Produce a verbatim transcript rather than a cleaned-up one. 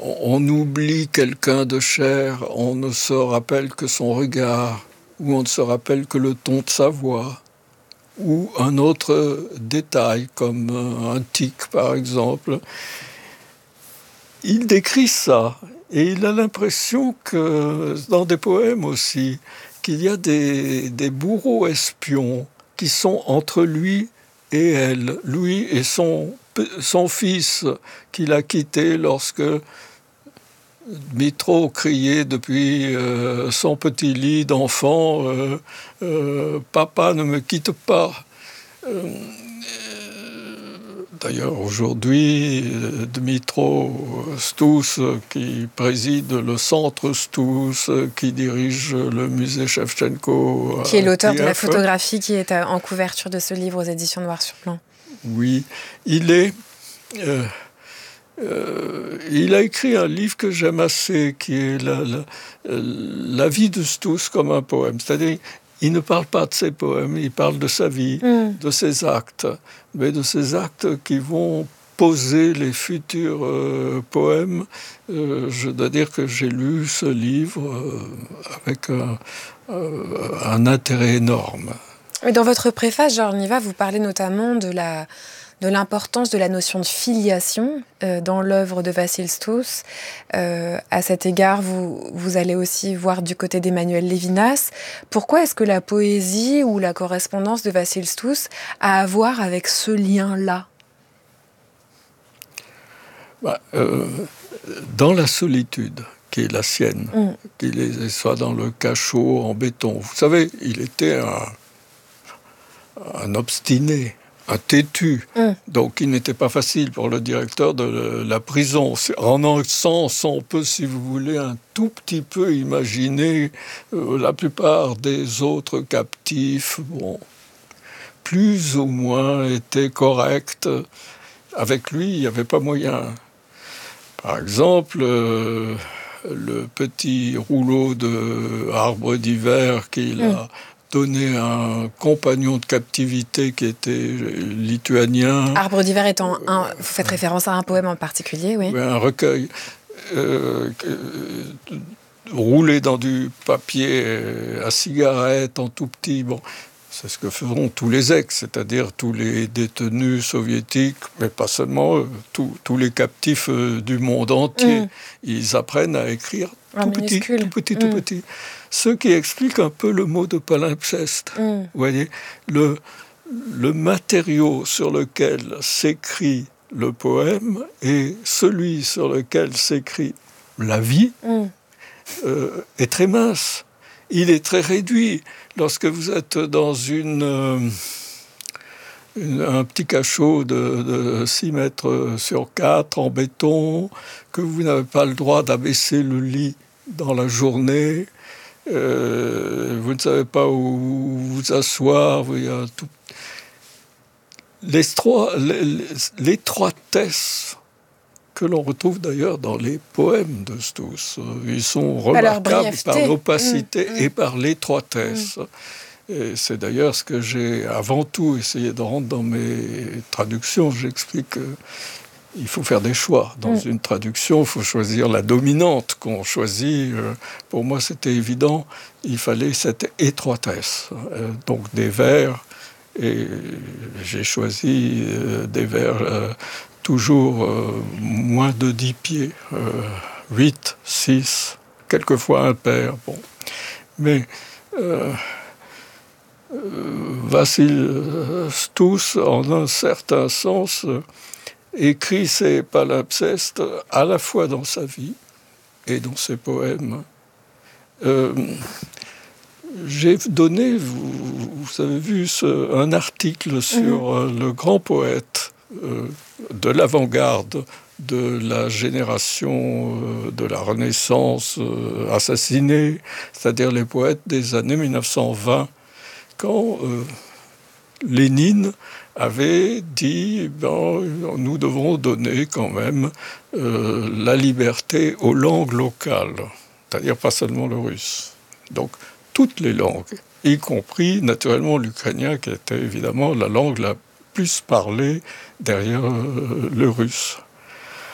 on oublie quelqu'un de cher, on ne se rappelle que son regard, ou on ne se rappelle que le ton de sa voix, ou un autre détail, comme un tic par exemple. Il décrit ça, et il a l'impression que, dans des poèmes aussi, qu'il y a des, des bourreaux espions qui sont entre lui et elle, lui et son, son fils qu'il a quitté lorsque Dmitro criait depuis euh, son petit lit d'enfant euh, euh, « Papa, ne me quitte pas euh, ». D'ailleurs, aujourd'hui, Dmitro Stous, qui préside le centre Stous, qui dirige le musée Chevchenko. Qui est l'auteur de la photographie qui est en couverture de ce livre aux éditions Noir sur Blanc. Oui, il est... Euh, euh, il a écrit un livre que j'aime assez, qui est la, la, la vie de Stous comme un poème. C'est-à-dire, il ne parle pas de ses poèmes, il parle de sa vie, mm. de ses actes, mais de ces actes qui vont poser les futurs euh, poèmes. Euh, je dois dire que j'ai lu ce livre euh, avec un, euh, un intérêt énorme. Et dans votre préface, Georges Niva, vous parlez notamment de la... de l'importance de la notion de filiation euh, dans l'œuvre de Vassil Stous. Euh, à cet égard, vous, vous allez aussi voir du côté d'Emmanuel Levinas. Pourquoi est-ce que la poésie ou la correspondance de Vassil Stous a à voir avec ce lien-là ? bah, euh, Dans la solitude qui est la sienne, mm. qu'il soit dans le cachot en béton. Vous savez, il était un, un obstiné, un têtu. Mm. Donc, il n'était pas facile pour le directeur de la prison. En un sens, on peut, si vous voulez, un tout petit peu imaginer euh, la plupart des autres captifs, bon, plus ou moins étaient corrects. Avec lui, il n'y avait pas moyen. Par exemple, euh, le petit rouleau de Arbre d'hiver qu'il mm. a donné à un compagnon de captivité qui était lituanien. Arbre d'hiver étant un... Vous faites référence à un poème en particulier, oui. Oui, un recueil euh, euh, roulé dans du papier à cigarette en tout petit. Bon, c'est ce que feront tous les ex, c'est-à-dire tous les détenus soviétiques, mais pas seulement eux, tous, tous les captifs du monde entier. Mm. Ils apprennent à écrire un tout petit, tout petit, tout mm. petit. Ce qui explique un peu le mot de palimpseste. Mm. Vous voyez, le, le matériau sur lequel s'écrit le poème et celui sur lequel s'écrit la vie mm. euh, est très mince. Il est très réduit. Lorsque vous êtes dans une, euh, une, un petit cachot de, de six mètres sur quatre en béton, que vous n'avez pas le droit d'abaisser le lit dans la journée, euh, vous ne savez pas où vous asseoir, il y a tout. L'étroitesse que l'on retrouve d'ailleurs dans les poèmes de Stous. Ils sont remarquables par l'opacité mmh, mmh. et par l'étroitesse. Mmh. Et c'est d'ailleurs ce que j'ai avant tout essayé de rendre dans mes traductions. J'explique qu'il faut faire des choix. Dans mmh. une traduction, il faut choisir la dominante qu'on choisit. Pour moi, c'était évident. Il fallait cette étroitesse. Donc des vers, et j'ai choisi des vers... toujours euh, moins de dix pieds, euh, huit, six, quelquefois impair. Bon. Mais euh, euh, Vassil Stous, en un certain sens, euh, écrit ses palimpsestes à la fois dans sa vie et dans ses poèmes. Euh, j'ai donné, vous, vous avez vu, ce, un article sur mmh. le grand poète euh, de l'avant-garde de la génération euh, de la Renaissance euh, assassinée, c'est-à-dire les poètes des années mille neuf cent vingt, quand euh, Lénine avait dit ben, nous devons donner quand même euh, la liberté aux langues locales, c'est-à-dire pas seulement le russe. Donc toutes les langues, y compris naturellement l'ukrainien qui était évidemment la langue la plus parlée derrière euh, le russe.